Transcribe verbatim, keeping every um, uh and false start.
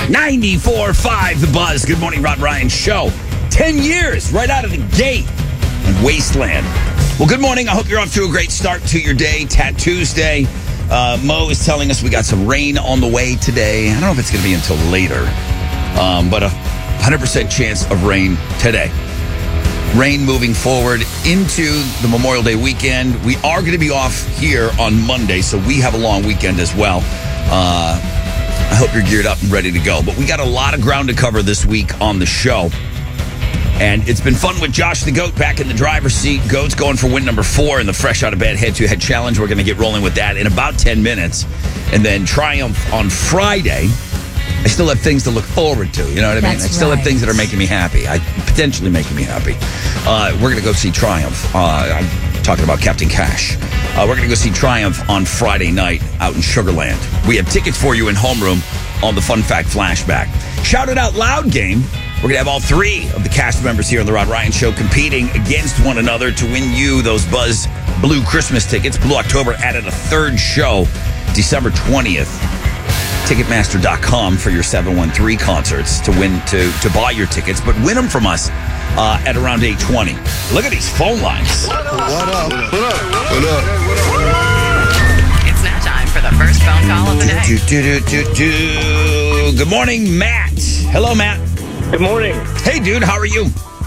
ninety-four point five The Buzz. Good morning, Rod Ryan Show. Ten years right out of the gate in Wasteland. Well, good morning. I hope you're off to a great start to your day. Tattoos Day. Uh, Mo is telling us we got some rain on the way today. I don't know if it's going to be until later, um, but a one hundred percent chance of rain today. Rain moving forward into the Memorial Day weekend. We are going to be off here on Monday, so we have a long weekend as well. Uh, I hope you're geared up and ready to go. But we got a lot of ground to cover this week on the show. And it's been fun with Josh the Goat back in the driver's seat. Goat's going for win number four in the Fresh Out of Bed Head-to-Head Challenge. We're going to get rolling with that in about ten minutes. And then Triumph on Friday. I still have things to look forward to. You know what I mean? That's I still right. have things that are making me happy. I potentially making me happy. Uh, we're going to go see Triumph. Uh, I'm talking about Captain Cash. Uh, we're going to go see Triumph on Friday night out in Sugar Land. We have tickets for you in homeroom on the Fun Fact Flashback. Shout It Out Loud game. We're going to have all three of the cast members here on The Rod Ryan Show competing against one another to win you those Buzz Blue Christmas tickets. Blue October added a third show, December twentieth. Ticketmaster dot com for your seven one three concerts to win to, to buy your tickets, but win them from us uh, at around eight twenty. Look at these phone lines. What up? What up? What up? It's now time for the first phone call of the day. Do, do, do, do, do. Good morning, Matt. Hello, Matt. Good morning. Hey, dude, how are you?